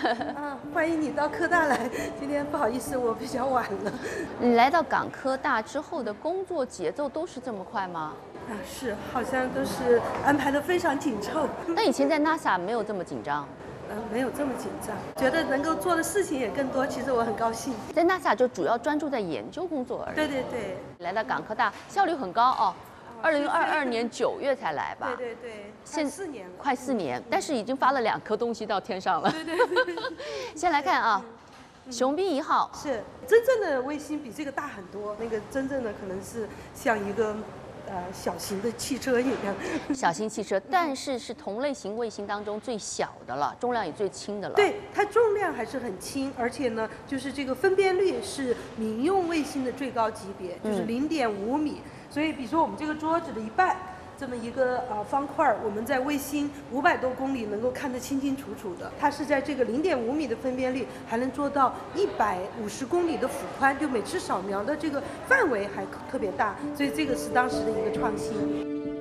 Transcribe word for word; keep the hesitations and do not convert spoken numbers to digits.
啊，欢迎你到科大来。今天不好意思，我比较晚了。 你来到港科大之后的工作节奏都是这么快吗？ 啊，是，好像都是安排的非常紧凑。 那以前在 NASA 没有这么紧张？ 嗯、呃，没有这么紧张，觉得能够做的事情也更多，其实我很高兴。 在 NASA 就主要专注在研究工作而已。 对对对。 来到港科大，效率很高哦。二零二二年九月才来吧？ 对对对， 现四年了， 快四年，但是已经发了两颗东西到天上了。 对对对。 先来看啊，雄兵一号是真正的卫星比这个大很多，那个真正的可能是像一个呃小型的汽车一样。 小型汽车，但是是同类型卫星当中最小的了，重量也最轻的了。 对，它重量还是很轻，而且呢，就是这个分辨率是民用卫星的最高级别，就是零点五米。所以，比如说我们这个桌子的一半，这么一个呃方块，我们在卫星五百多公里能够看得清清楚楚的。它是在这个零点五米的分辨率，还能做到一百五十公里的幅宽，就每次扫描的这个范围还特别大，所以这个是当时的一个创新。